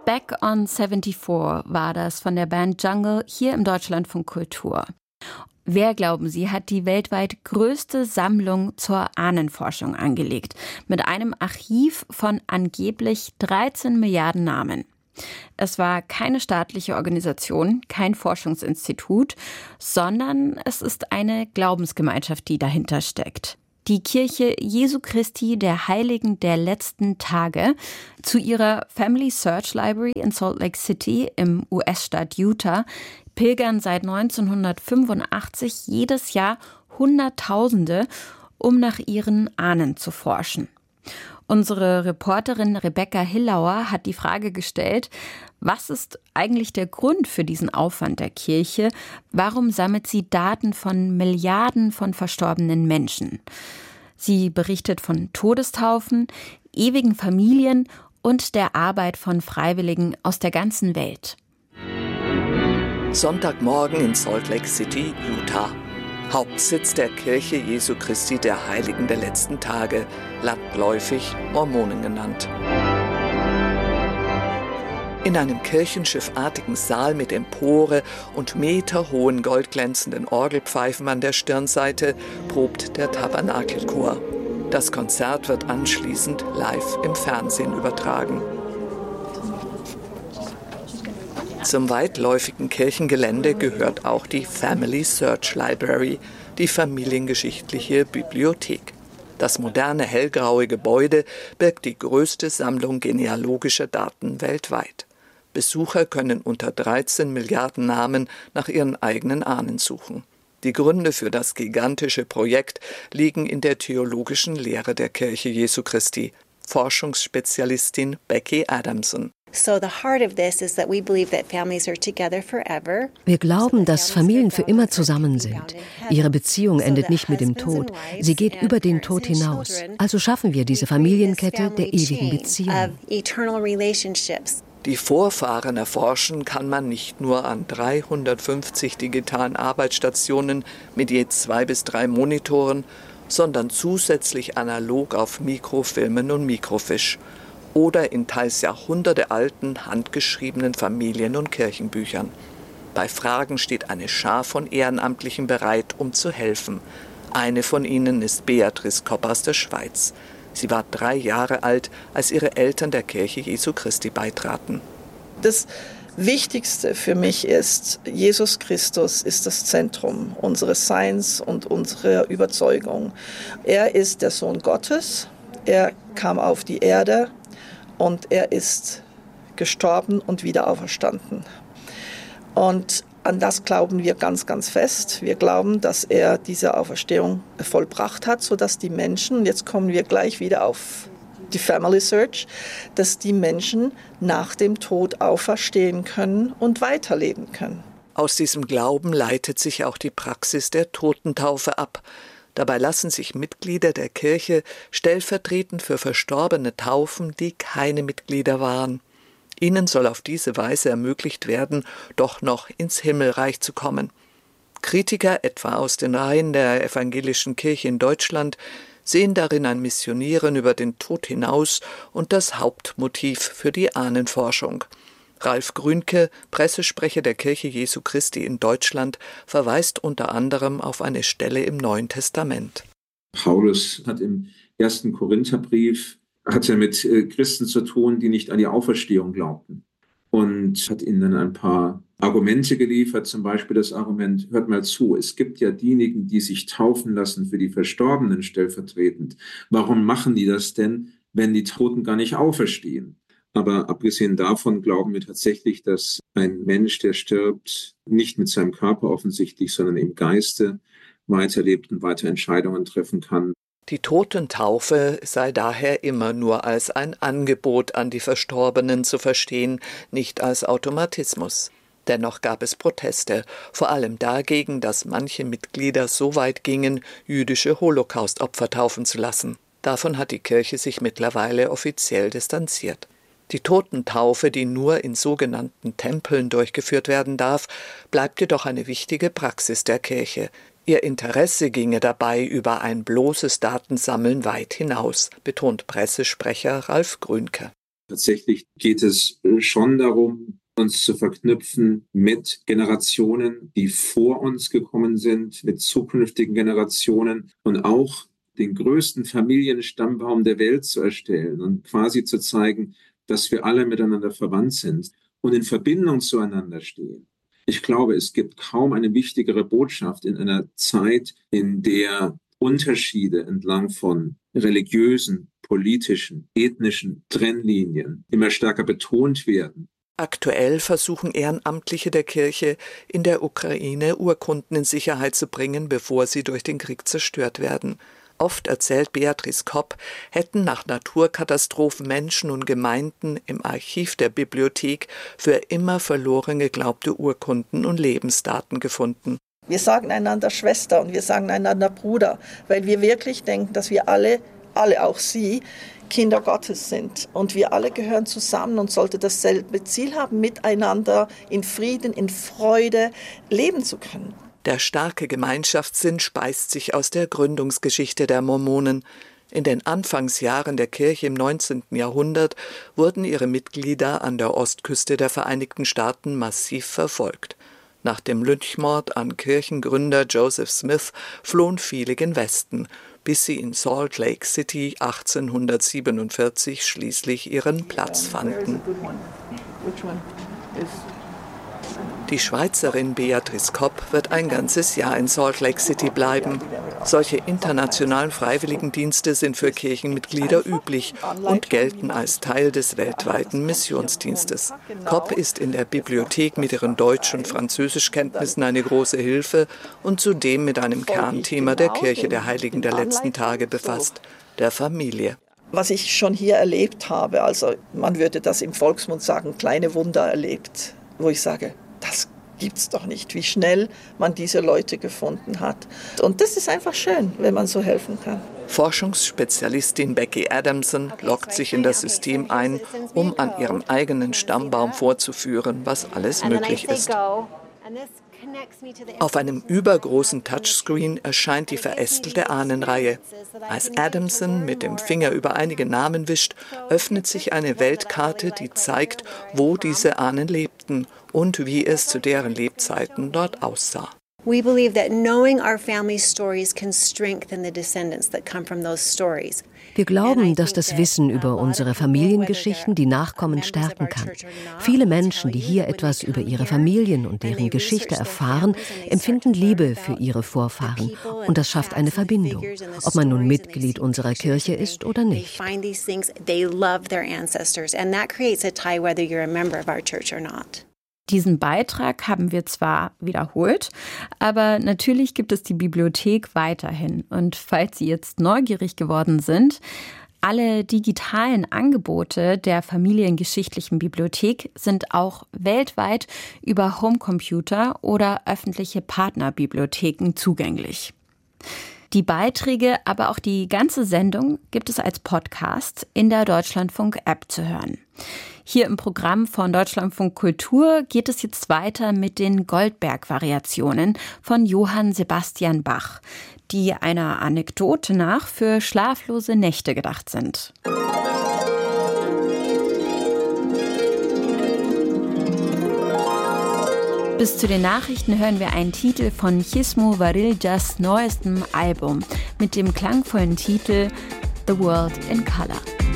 Back on 74 war das von der Band Jungle hier im Deutschlandfunk Kultur. Wer, glauben Sie, hat die weltweit größte Sammlung zur Ahnenforschung angelegt, mit einem Archiv von angeblich 13 Milliarden Namen? Es war keine staatliche Organisation, kein Forschungsinstitut, sondern es ist eine Glaubensgemeinschaft, die dahinter steckt. Die Kirche Jesu Christi der Heiligen der letzten Tage. Zu ihrer Family Search Library in Salt Lake City im US-Staat Utah pilgern seit 1985 jedes Jahr Hunderttausende, um nach ihren Ahnen zu forschen. Unsere Reporterin Rebecca Hillauer hat die Frage gestellt, was ist eigentlich der Grund für diesen Aufwand der Kirche? Warum sammelt sie Daten von Milliarden von verstorbenen Menschen? Sie berichtet von Todestaufen, ewigen Familien und der Arbeit von Freiwilligen aus der ganzen Welt. Sonntagmorgen in Salt Lake City, Utah. Hauptsitz der Kirche Jesu Christi der Heiligen der letzten Tage, landläufig Mormonen genannt. In einem kirchenschiffartigen Saal mit Empore und meterhohen goldglänzenden Orgelpfeifen an der Stirnseite probt der Tabernakelchor. Das Konzert wird anschließend live im Fernsehen übertragen. Zum weitläufigen Kirchengelände gehört auch die Family Search Library, die familiengeschichtliche Bibliothek. Das moderne hellgraue Gebäude birgt die größte Sammlung genealogischer Daten weltweit. Besucher können unter 13 Milliarden Namen nach ihren eigenen Ahnen suchen. Die Gründe für das gigantische Projekt liegen in der theologischen Lehre der Kirche Jesu Christi. Forschungsspezialistin Becky Adamson. Wir glauben, dass Familien für immer zusammen sind. Ihre Beziehung endet nicht mit dem Tod. Sie geht über den Tod hinaus. Also schaffen wir diese Familienkette der ewigen Beziehung. Die Vorfahren erforschen kann man nicht nur an 350 digitalen Arbeitsstationen mit je 2 bis 3 Monitoren, sondern zusätzlich analog auf Mikrofilmen und Mikrofisch oder in teils jahrhundertealten handgeschriebenen Familien- und Kirchenbüchern. Bei Fragen steht eine Schar von Ehrenamtlichen bereit, um zu helfen. Eine von ihnen ist Beatrice Kopp aus der Schweiz. Sie war 3 Jahre alt, als ihre Eltern der Kirche Jesu Christi beitraten. Das Wichtigste für mich ist, Jesus Christus ist das Zentrum unseres Seins und unserer Überzeugung. Er ist der Sohn Gottes, er kam auf die Erde und er ist gestorben und wieder auferstanden. Und an das glauben wir ganz, ganz fest. Wir glauben, dass er diese Auferstehung vollbracht hat, sodass die Menschen, jetzt kommen wir gleich wieder auf die Family Search, dass die Menschen nach dem Tod auferstehen können und weiterleben können. Aus diesem Glauben leitet sich auch die Praxis der Totentaufe ab. Dabei lassen sich Mitglieder der Kirche stellvertretend für Verstorbene taufen, die keine Mitglieder waren. Ihnen soll auf diese Weise ermöglicht werden, doch noch ins Himmelreich zu kommen. Kritiker, etwa aus den Reihen der evangelischen Kirche in Deutschland, sehen darin ein Missionieren über den Tod hinaus und das Hauptmotiv für die Ahnenforschung. Ralf Grünke, Pressesprecher der Kirche Jesu Christi in Deutschland, verweist unter anderem auf eine Stelle im Neuen Testament. Paulus hat im 1. Korintherbrief mit Christen zu tun, die nicht an die Auferstehung glaubten. Und hat ihnen dann ein paar Argumente geliefert, zum Beispiel das Argument, hört mal zu, es gibt ja diejenigen, die sich taufen lassen für die Verstorbenen stellvertretend. Warum machen die das denn, wenn die Toten gar nicht auferstehen? Aber abgesehen davon glauben wir tatsächlich, dass ein Mensch, der stirbt, nicht mit seinem Körper offensichtlich, sondern im Geiste weiterlebt und weiter Entscheidungen treffen kann. Die Totentaufe sei daher immer nur als ein Angebot an die Verstorbenen zu verstehen, nicht als Automatismus. Dennoch gab es Proteste, vor allem dagegen, dass manche Mitglieder so weit gingen, jüdische Holocaust-Opfer taufen zu lassen. Davon hat die Kirche sich mittlerweile offiziell distanziert. Die Totentaufe, die nur in sogenannten Tempeln durchgeführt werden darf, bleibt jedoch eine wichtige Praxis der Kirche. Ihr Interesse ginge dabei über ein bloßes Datensammeln weit hinaus, betont Pressesprecher Ralf Grünke. Tatsächlich geht es schon darum, uns zu verknüpfen mit Generationen, die vor uns gekommen sind, mit zukünftigen Generationen und auch den größten Familienstammbaum der Welt zu erstellen und quasi zu zeigen, dass wir alle miteinander verwandt sind und in Verbindung zueinander stehen. Ich glaube, es gibt kaum eine wichtigere Botschaft in einer Zeit, in der Unterschiede entlang von religiösen, politischen, ethnischen Trennlinien immer stärker betont werden. Aktuell versuchen Ehrenamtliche der Kirche in der Ukraine Urkunden in Sicherheit zu bringen, bevor sie durch den Krieg zerstört werden. Oft, erzählt Beatrice Kopp, hätten nach Naturkatastrophen Menschen und Gemeinden im Archiv der Bibliothek für immer verloren geglaubte Urkunden und Lebensdaten gefunden. Wir sagen einander Schwester und wir sagen einander Bruder, weil wir wirklich denken, dass wir alle auch Sie, Kinder Gottes sind. Und wir alle gehören zusammen und sollten dasselbe Ziel haben, miteinander in Frieden, in Freude leben zu können. Der starke Gemeinschaftssinn speist sich aus der Gründungsgeschichte der Mormonen. In den Anfangsjahren der Kirche im 19. Jahrhundert wurden ihre Mitglieder an der Ostküste der Vereinigten Staaten massiv verfolgt. Nach dem Lynchmord an Kirchengründer Joseph Smith flohen viele gen Westen, bis sie in Salt Lake City 1847 schließlich ihren Platz fanden. Die Schweizerin Beatrice Kopp wird ein ganzes Jahr in Salt Lake City bleiben. Solche internationalen Freiwilligendienste sind für Kirchenmitglieder üblich und gelten als Teil des weltweiten Missionsdienstes. Kopp ist in der Bibliothek mit ihren Deutsch- und Französischkenntnissen eine große Hilfe und zudem mit einem Kernthema der Kirche der Heiligen der letzten Tage befasst, der Familie. Was ich schon hier erlebt habe, also man würde das im Volksmund sagen, kleine Wunder erlebt, wo ich sage, das gibt's doch nicht, wie schnell man diese Leute gefunden hat. Und das ist einfach schön, wenn man so helfen kann. Forschungsspezialistin Becky Adamson loggt sich in das System ein, um an ihrem eigenen Stammbaum vorzuführen, was alles möglich ist. Auf einem übergroßen Touchscreen erscheint die verästelte Ahnenreihe. Als Adamson mit dem Finger über einige Namen wischt, öffnet sich eine Weltkarte, die zeigt, wo diese Ahnen lebten und wie es zu deren Lebzeiten dort aussah. We believe that knowing our family stories can strengthen the descendants that come from those stories. Wir glauben, dass das Wissen über unsere Familiengeschichten die Nachkommen stärken kann. Viele Menschen, die hier etwas über ihre Familien und deren Geschichte erfahren, empfinden Liebe für ihre Vorfahren. Und das schafft eine Verbindung, ob man nun Mitglied unserer Kirche ist oder nicht. Diesen Beitrag haben wir zwar wiederholt, aber natürlich gibt es die Bibliothek weiterhin. Und falls Sie jetzt neugierig geworden sind, alle digitalen Angebote der familiengeschichtlichen Bibliothek sind auch weltweit über Homecomputer oder öffentliche Partnerbibliotheken zugänglich. Die Beiträge, aber auch die ganze Sendung gibt es als Podcast in der Deutschlandfunk-App zu hören. Hier im Programm von Deutschlandfunk Kultur geht es jetzt weiter mit den Goldberg-Variationen von Johann Sebastian Bach, die einer Anekdote nach für schlaflose Nächte gedacht sind. Bis zu den Nachrichten hören wir einen Titel von Chismo Variljas neuestem Album mit dem klangvollen Titel The World in Color.